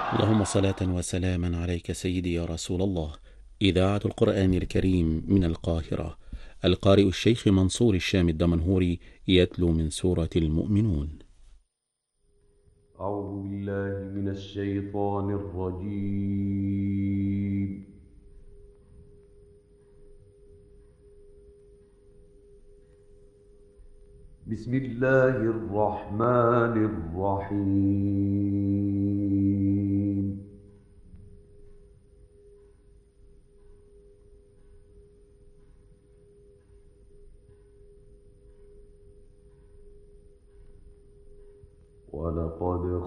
اللهم صلاة وسلاما عليك سيدي يا رسول الله. إذاعة القرآن الكريم من القاهرة. القارئ الشيخ منصور الشام الدمنهوري يتلو من سورة المؤمنون. أعوذ بالله من الشيطان الرجيم. بسم الله الرحمن الرحيم. ولقد